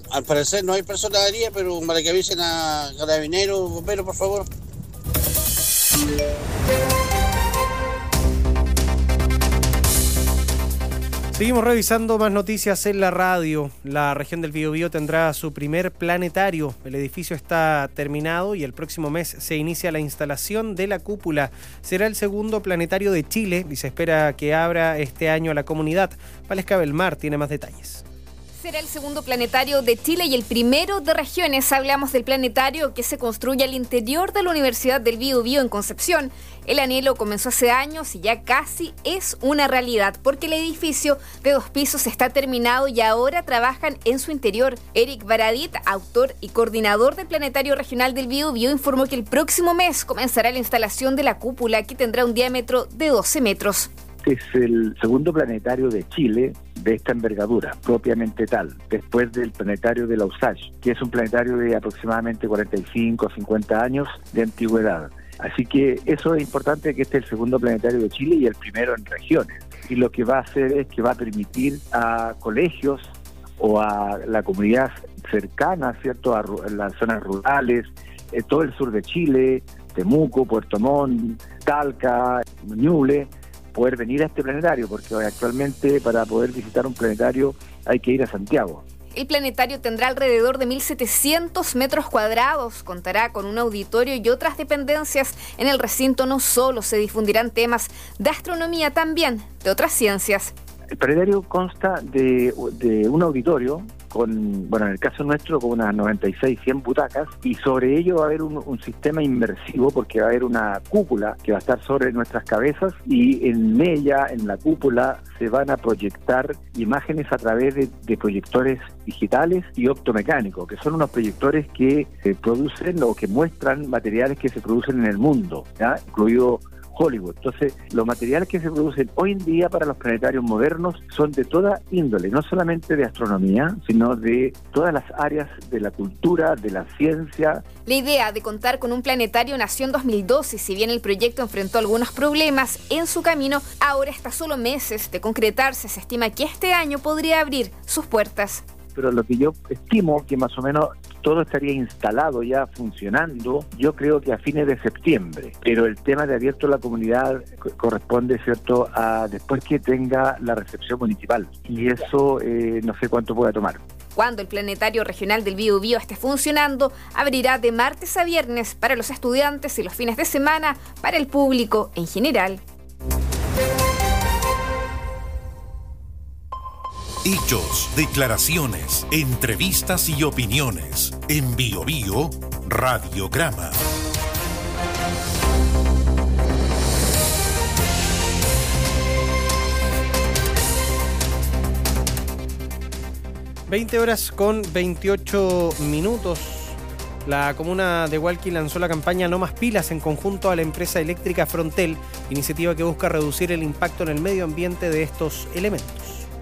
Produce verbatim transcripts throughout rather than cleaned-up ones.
Al parecer no hay personas heridas, pero para que avisen a carabineros, bomberos, por favor. Seguimos revisando más noticias en la radio. La región del Biobío tendrá su primer planetario. El edificio está terminado y el próximo mes se inicia la instalación de la cúpula. Será el segundo planetario de Chile y se espera que abra este año a la comunidad. Valesca Belmar tiene más detalles. Será el segundo planetario de Chile y el primero de regiones. Hablamos del planetario que se construye al interior de la Universidad del Biobío en Concepción. El anhelo comenzó hace años y ya casi es una realidad, porque el edificio de dos pisos está terminado y ahora trabajan en su interior. Eric Baradit, autor y coordinador del Planetario Regional del Biobío, informó que el próximo mes comenzará la instalación de la cúpula, que tendrá un diámetro de doce metros. Es el segundo planetario de Chile de esta envergadura, propiamente tal, después del planetario de la U S A C, que es un planetario de aproximadamente cuarenta y cinco a cincuenta años de antigüedad. Así que eso es importante, que este es el segundo planetario de Chile y el primero en regiones. Y lo que va a hacer es que va a permitir a colegios o a la comunidad cercana, ¿cierto?, a las zonas rurales, eh, todo el sur de Chile, Temuco, Puerto Montt, Talca, Ñuble, poder venir a este planetario, porque actualmente para poder visitar un planetario hay que ir a Santiago. El planetario tendrá alrededor de mil setecientos metros cuadrados, contará con un auditorio y otras dependencias. En el recinto no solo se difundirán temas de astronomía, también de otras ciencias. El planetario consta de, de un auditorio con, bueno, en el caso nuestro, con unas noventa y seis, cien butacas, y sobre ello va a haber un, un sistema inmersivo, porque va a haber una cúpula que va a estar sobre nuestras cabezas, y en ella, en la cúpula, se van a proyectar imágenes a través de, de proyectores digitales y optomecánicos, que son unos proyectores que eh, producen o que muestran materiales que se producen en el mundo, ¿ya?, incluido Hollywood. Entonces, los materiales que se producen hoy en día para los planetarios modernos son de toda índole, no solamente de astronomía, sino de todas las áreas de la cultura, de la ciencia. La idea de contar con un planetario nació en dos mil doce y si bien el proyecto enfrentó algunos problemas en su camino, ahora está a solo meses de concretarse. Se estima que este año podría abrir sus puertas. Pero lo que yo estimo que más o menos todo estaría instalado ya funcionando, yo creo que a fines de septiembre. Pero el tema de abierto a la comunidad corresponde, ¿cierto?, a después que tenga la recepción municipal. Y eso eh, no sé cuánto pueda tomar. Cuando el Planetario Regional del Biobío esté funcionando, abrirá de martes a viernes para los estudiantes y los fines de semana para el público en general. Hechos, declaraciones, entrevistas y opiniones. En Biobío, Radiograma. veinte horas con veintiocho minutos. La comuna de Hualqui lanzó la campaña No Más Pilas en conjunto a la empresa eléctrica Frontel, iniciativa que busca reducir el impacto en el medio ambiente de estos elementos.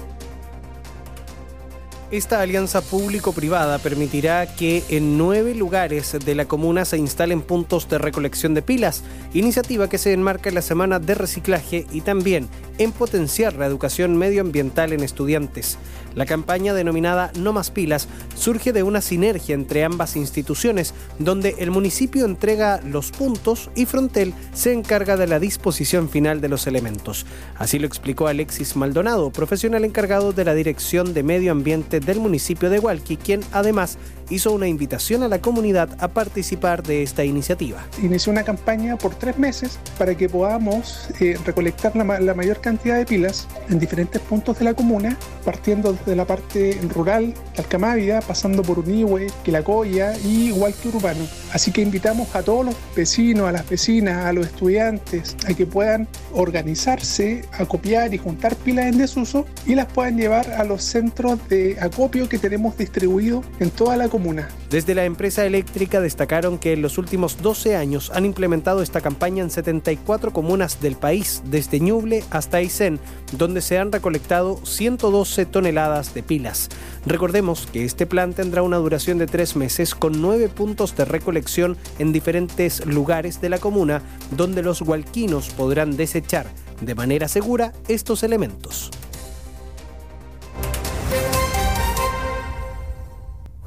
Esta alianza público-privada permitirá que en nueve lugares de la comuna se instalen puntos de recolección de pilas, iniciativa que se enmarca en la semana de reciclaje y también en potenciar la educación medioambiental en estudiantes. La campaña denominada No Más Pilas surge de una sinergia entre ambas instituciones, donde el municipio entrega los puntos y Frontel se encarga de la disposición final de los elementos. Así lo explicó Alexis Maldonado, profesional encargado de la Dirección de Medio Ambiente del municipio de Hualqui, quien además hizo una invitación a la comunidad a participar de esta iniciativa. Inició una campaña por tres meses para que podamos eh, recolectar la, la mayor cantidad de pilas en diferentes puntos de la comuna, partiendo desde la parte rural, Talcamávida, pasando por Unihue, Quilacoya y Hualqui Urbano. Así que invitamos a todos los vecinos, a las vecinas, a los estudiantes, a que puedan organizarse, acopiar y juntar pilas en desuso y las puedan llevar a los centros de acopio que tenemos distribuidos en toda la comuna. Desde la empresa eléctrica destacaron que en los últimos doce años han implementado esta campaña en setenta y cuatro comunas del país, desde Ñuble hasta Aysén, donde se han recolectado ciento doce toneladas de pilas. Recordemos que este plan tendrá una duración de tres meses con nueve puntos de recolección en diferentes lugares de la comuna, donde los hualquinos podrán desechar de manera segura estos elementos.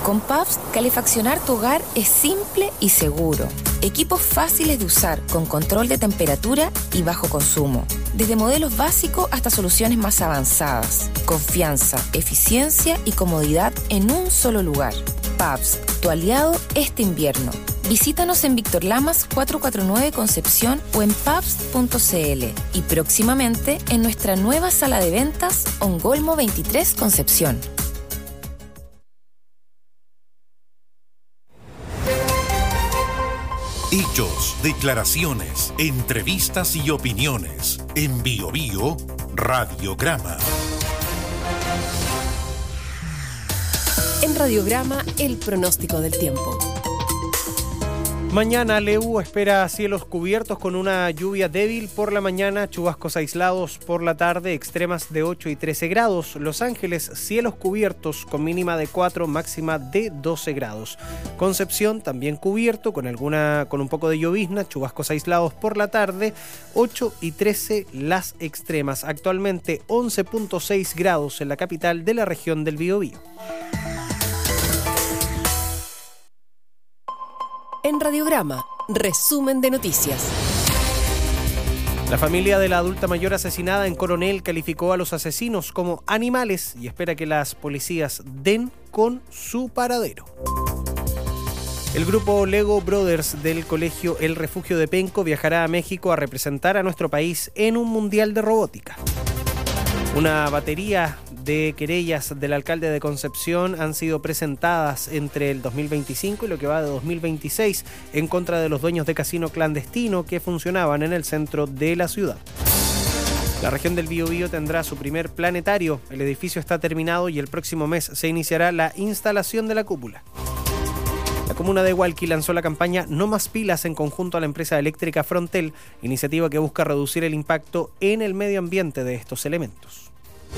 Con P A B S, calefaccionar tu hogar es simple y seguro. Equipos fáciles de usar, con control de temperatura y bajo consumo. Desde modelos básicos hasta soluciones más avanzadas. Confianza, eficiencia y comodidad en un solo lugar. P A B S, tu aliado este invierno. Visítanos en Víctor Lamas cuatrocientos cuarenta y nueve Concepción o en pabs punto c l y próximamente en nuestra nueva sala de ventas Ongolmo veintitrés Concepción. Hechos, declaraciones, entrevistas y opiniones. En BioBio, Radiograma. En Radiograma, el pronóstico del tiempo. Mañana Lebu espera cielos cubiertos con una lluvia débil por la mañana, chubascos aislados por la tarde, extremas de ocho y trece grados. Los Ángeles, cielos cubiertos con mínima de cuatro, máxima de doce grados. Concepción también cubierto con alguna con un poco de llovizna, chubascos aislados por la tarde, ocho y trece las extremas. Actualmente once punto seis grados en la capital de la región del Biobío. En Radiograma, resumen de noticias. La familia de la adulta mayor asesinada en Coronel calificó a los asesinos como animales y espera que las policías den con su paradero. El grupo Lego Brothers del colegio El Refugio de Penco viajará a México a representar a nuestro país en un mundial de robótica. Una batería de querellas del alcalde de Concepción han sido presentadas entre el dos mil veinticinco y lo que va de dos mil veintiséis en contra de los dueños de casino clandestino que funcionaban en el centro de la ciudad. La región del Biobío tendrá su primer planetario. El edificio está terminado y el próximo mes se iniciará la instalación de la cúpula. La comuna de Hualqui lanzó la campaña No Más Pilas en conjunto a la empresa eléctrica Frontel, iniciativa que busca reducir el impacto en el medio ambiente de estos elementos.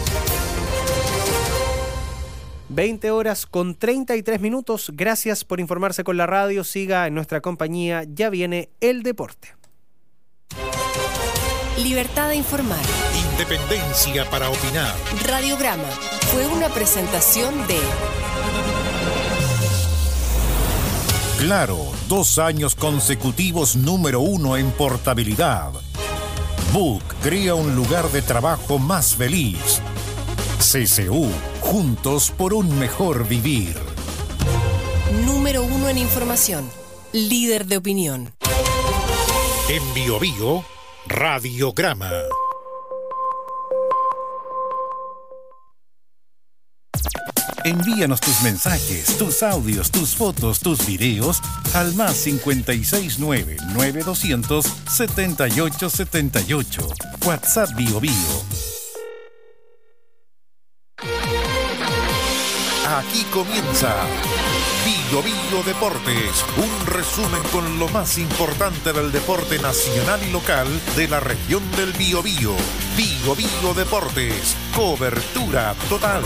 veinte horas con treinta y tres minutos. Gracias por informarse con la radio. Siga en nuestra compañía. Ya viene el deporte. Libertad de informar. Independencia para opinar. Radiograma fue una presentación de Claro, dos años consecutivos número uno en portabilidad. Book crea un lugar de trabajo más feliz. C C U, juntos por un mejor vivir. Número uno en información, líder de opinión. En BioBio, Radiograma. Envíanos tus mensajes, tus audios, tus fotos, tus videos al más cincuenta y seis nueve, nueve doscientos, setenta y ocho setenta y ocho. WhatsApp BioBio. Aquí comienza BioBio Deportes, un resumen con lo más importante del deporte nacional y local de la región del Biobío. BioBio Deportes, cobertura total.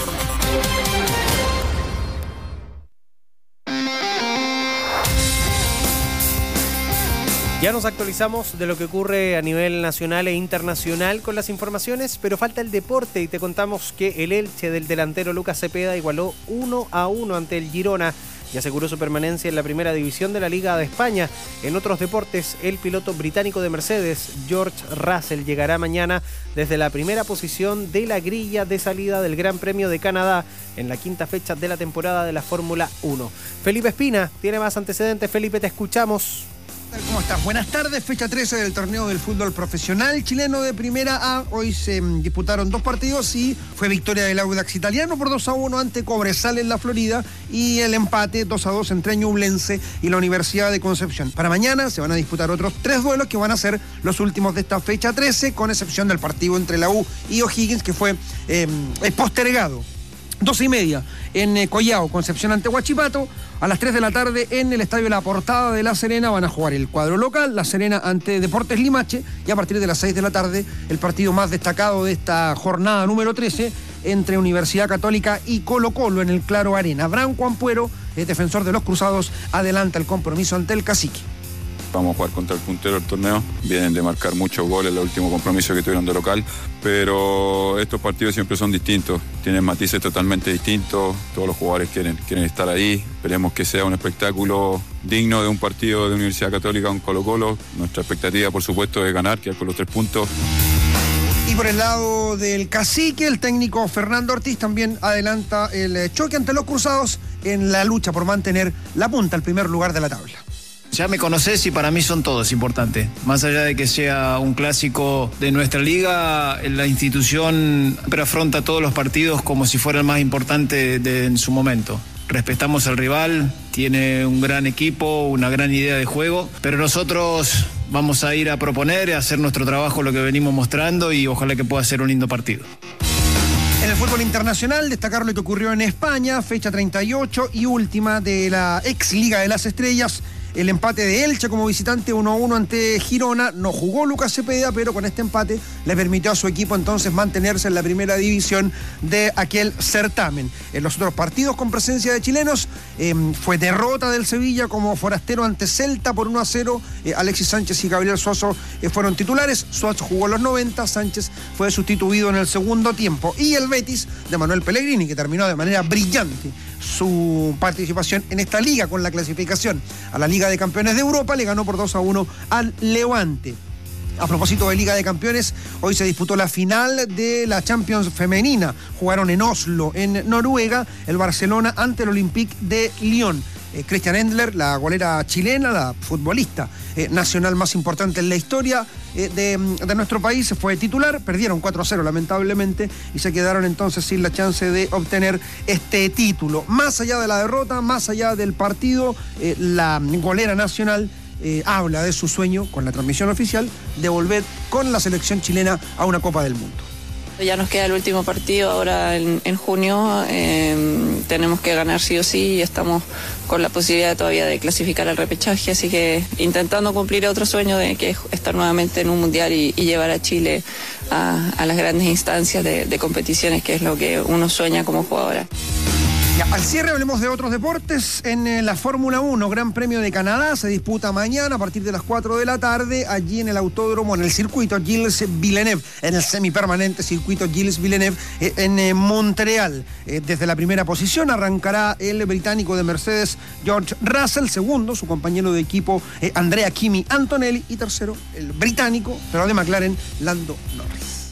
Ya nos actualizamos de lo que ocurre a nivel nacional e internacional con las informaciones, pero falta el deporte y te contamos que el Elche del delantero Lucas Cepeda igualó uno a uno ante el Girona y aseguró su permanencia en la primera división de la Liga de España. En otros deportes, el piloto británico de Mercedes, George Russell, llegará mañana desde la primera posición de la grilla de salida del Gran Premio de Canadá en la quinta fecha de la temporada de la Fórmula uno. Felipe Espina tiene más antecedentes. Felipe, te escuchamos. ¿Cómo estás? Buenas tardes, fecha trece del torneo del fútbol profesional chileno de Primera A. Hoy se disputaron dos partidos y fue victoria del Audax italiano por dos a uno ante Cobresal en la Florida y el empate dos a dos entre Ñublense y la Universidad de Concepción. Para mañana se van a disputar otros tres duelos que van a ser los últimos de esta fecha trece, con excepción del partido entre la U y O'Higgins, que fue eh, postergado. Doce y media en eh, Collao, Concepción ante Huachipato. A las tres de la tarde en el Estadio La Portada de La Serena van a jugar el cuadro local, La Serena ante Deportes Limache, y a partir de las seis de la tarde el partido más destacado de esta jornada número trece entre Universidad Católica y Colo Colo en el Claro Arena. Branco Ampuero, el defensor de los Cruzados, adelanta el compromiso ante el Cacique. Vamos a jugar contra el puntero del torneo. Vienen de marcar muchos goles en el último compromiso que tuvieron de local. Pero estos partidos siempre son distintos. Tienen matices totalmente distintos. Todos los jugadores quieren, quieren estar ahí. Esperemos que sea un espectáculo digno de un partido de Universidad Católica con Colo-Colo. Nuestra expectativa, por supuesto, es ganar, quedar con los tres puntos. Y por el lado del Cacique, el técnico Fernando Ortiz también adelanta el choque ante los cruzados en la lucha por mantener la punta, el primer lugar de la tabla. Ya me conocés y para mí son todos importantes. Más allá de que sea un clásico de nuestra liga, la institución siempre afronta todos los partidos como si fuera el más importante de, en su momento. Respetamos al rival, tiene un gran equipo, una gran idea de juego, pero nosotros vamos a ir a proponer, a hacer nuestro trabajo, lo que venimos mostrando, y ojalá que pueda ser un lindo partido. En el fútbol internacional, destacar lo que ocurrió en España, fecha treinta y ocho y última de la ex Liga de las Estrellas. El empate de Elche como visitante uno a uno ante Girona. No jugó Lucas Cepeda, pero con este empate le permitió a su equipo entonces mantenerse en la primera división de aquel certamen. En los otros partidos con presencia de chilenos, eh, fue derrota del Sevilla como forastero ante Celta por uno a cero. Eh, Alexis Sánchez y Gabriel Suazo eh, fueron titulares. Suazo jugó los noventa, Sánchez fue sustituido en el segundo tiempo. Y el Betis de Manuel Pellegrini, que terminó de manera brillante su participación en esta liga con la clasificación a la Liga de Campeones de Europa, le ganó por dos a uno al Levante. A propósito de Liga de Campeones, hoy se disputó la final de la Champions femenina. Jugaron en Oslo, en Noruega, el Barcelona ante el Olympique de Lyon. Eh, Christian Endler, la golera chilena, la futbolista eh, nacional más importante en la historia eh, de, de nuestro país, fue titular. Perdieron cuatro a cero lamentablemente y se quedaron entonces sin la chance de obtener este título. Más allá de la derrota, más allá del partido, eh, la golera nacional eh, habla de su sueño, con la transmisión oficial, de volver con la selección chilena a una Copa del Mundo. Ya nos queda el último partido ahora en, en junio, eh, tenemos que ganar sí o sí y estamos con la posibilidad todavía de clasificar al repechaje, así que intentando cumplir otro sueño de que es estar nuevamente en un mundial y, y llevar a Chile a, a las grandes instancias de, de competiciones, que es lo que uno sueña como jugadora. Ya, al cierre hablemos de otros deportes. En eh, la Fórmula uno, Gran Premio de Canadá, se disputa mañana a partir de las cuatro de la tarde, allí en el autódromo, en el circuito Gilles Villeneuve, en el semipermanente circuito Gilles Villeneuve, eh, en eh, Montreal. Eh, desde la primera posición arrancará el británico de Mercedes, George Russell, segundo, su compañero de equipo, eh, Andrea Kimi Antonelli, y tercero, el británico, pero de McLaren, Lando Norris.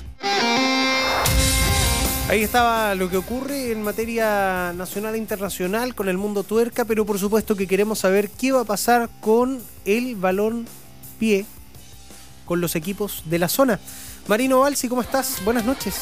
Ahí estaba lo que ocurre en materia nacional e internacional con el mundo tuerca, pero por supuesto que queremos saber qué va a pasar con el balón pie, con los equipos de la zona. Marino Balsi, ¿cómo estás? Buenas noches.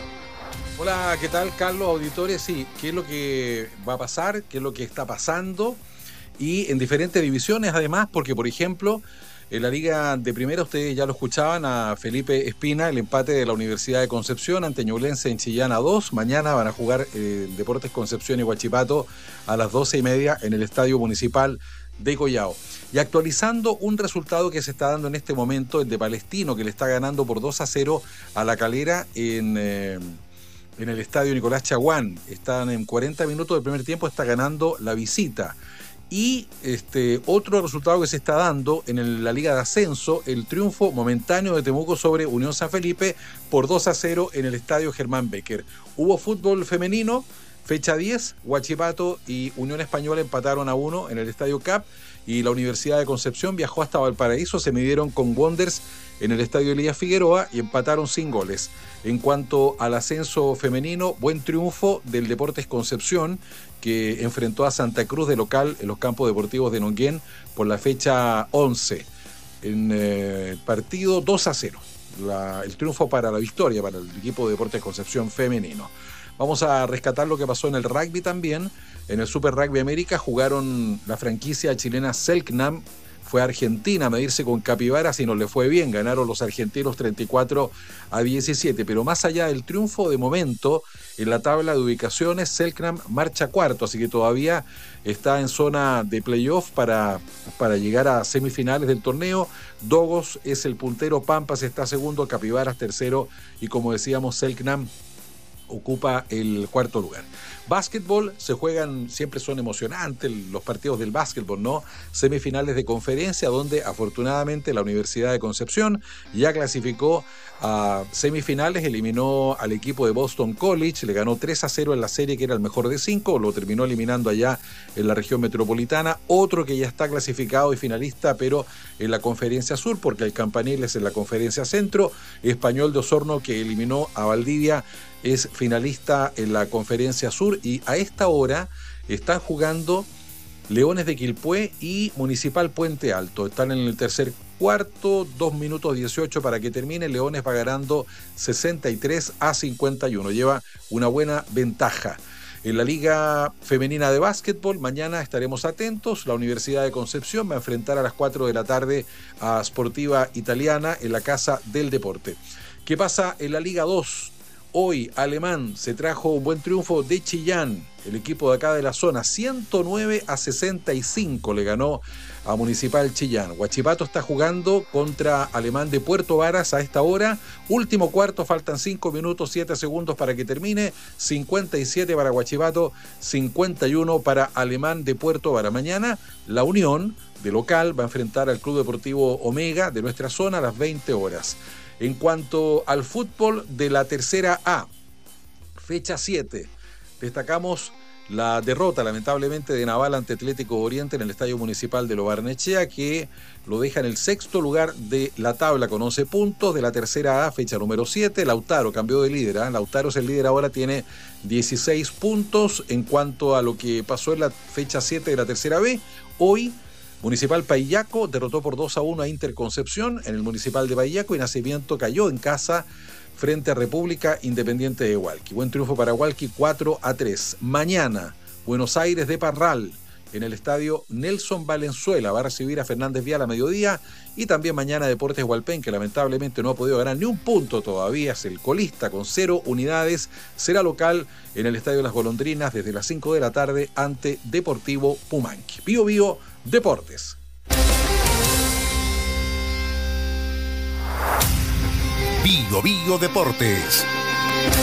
Hola, ¿qué tal, Carlos? Auditores, sí, ¿qué es lo que va a pasar? ¿Qué es lo que está pasando? Y en diferentes divisiones, además, porque, por ejemplo, en la Liga de Primera, ustedes ya lo escuchaban a Felipe Espina, el empate de la Universidad de Concepción ante Ñublense en Chillán a dos. Mañana van a jugar eh, Deportes Concepción y Huachipato a las doce y media en el Estadio Municipal de Collao. Y actualizando un resultado que se está dando en este momento, el de Palestino, que le está ganando por dos a cero a La Calera en, eh, en el Estadio Nicolás Chaguán. Están en cuarenta minutos del primer tiempo, está ganando la visita. Y este otro resultado que se está dando en el, la Liga de Ascenso, el triunfo momentáneo de Temuco sobre Unión San Felipe por dos a cero en el Estadio Germán Becker. Hubo fútbol femenino, fecha diez, Huachipato y Unión Española empataron a uno en el Estadio Cap, y la Universidad de Concepción viajó hasta Valparaíso, se midieron con Wonders en el Estadio Elías Figueroa y empataron sin goles. En cuanto al ascenso femenino, buen triunfo del Deportes Concepción, que enfrentó a Santa Cruz de local en los campos deportivos de Nonguén por la fecha once. En eh, partido dos a cero. La, el triunfo para la victoria, para el equipo de Deportes Concepción femenino. Vamos a rescatar lo que pasó en el rugby también. En el Super Rugby América jugaron la franquicia chilena Selknam. Fue a Argentina a medirse con Capibaras y no le fue bien. Ganaron los argentinos treinta y cuatro a diecisiete. Pero más allá del triunfo, de momento, en la tabla de ubicaciones, Selknam marcha cuarto. Así que todavía está en zona de playoff para, para llegar a semifinales del torneo. Dogos es el puntero, Pampas está segundo, Capibaras tercero. Y como decíamos, Selknam ocupa el cuarto lugar. Básquetbol, se juegan, siempre son emocionantes los partidos del básquetbol, ¿no? Semifinales de conferencia, donde afortunadamente la Universidad de Concepción ya clasificó a semifinales, eliminó al equipo de Boston College, le ganó tres a cero en la serie que era el mejor de cinco, lo terminó eliminando allá en la región metropolitana. Otro que ya está clasificado y finalista, pero en la conferencia sur, porque el Campanil es en la conferencia centro. Español de Osorno, que eliminó a Valdivia, es finalista en la conferencia sur, y a esta hora están jugando Leones de Quilpué y Municipal Puente Alto. Están en el tercer cuarto, dos minutos dieciocho para que termine. Leones va ganando sesenta y tres a cincuenta y uno, lleva una buena ventaja. En la Liga Femenina de Básquetbol, mañana estaremos atentos. La Universidad de Concepción va a enfrentar a las cuatro de la tarde a Sportiva Italiana en la Casa del Deporte. ¿Qué pasa en la Liga dos? Hoy Alemán se trajo un buen triunfo de Chillán, el equipo de acá de la zona, ciento nueve a sesenta y cinco le ganó a Municipal Chillán. Huachipato está jugando contra Alemán de Puerto Varas a esta hora. Último cuarto, faltan cinco minutos, siete segundos para que termine. cincuenta y siete para Huachipato, cincuenta y uno para Alemán de Puerto Varas. Mañana La Unión, de local, va a enfrentar al Club Deportivo Omega de nuestra zona a las veinte horas. En cuanto al fútbol de la tercera A, fecha siete, destacamos la derrota lamentablemente de Naval ante Atlético Oriente en el Estadio Municipal de Lo Barnechea, que lo deja en el sexto lugar de la tabla con once puntos. De la tercera A, fecha número siete, Lautaro cambió de líder, ¿eh? Lautaro es el líder ahora, tiene dieciséis puntos. En cuanto a lo que pasó en la fecha siete de la tercera B, hoy Municipal Paillaco derrotó por dos a uno a Interconcepción en el Municipal de Paillaco, y Nacimiento cayó en casa frente a República Independiente de Hualqui. Buen triunfo para Hualqui, cuatro a tres. Mañana, Buenos Aires de Parral, en el estadio Nelson Valenzuela, va a recibir a Fernández Vial a mediodía. Y también mañana Deportes Hualpén, que lamentablemente no ha podido ganar ni un punto todavía, es el colista con cero unidades, será local en el estadio Las Golondrinas desde las cinco de la tarde ante Deportivo Pumanqui. Bío Bío Deportes. Bío Bío Deportes.